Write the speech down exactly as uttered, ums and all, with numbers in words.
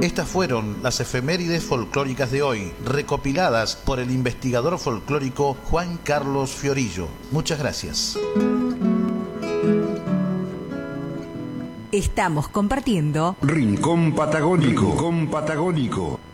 Estas fueron las efemérides folclóricas de hoy, recopiladas por el investigador folclórico Juan Carlos Fiorillo. Muchas gracias. Estamos compartiendo Rincón Patagónico. Rincón Patagónico.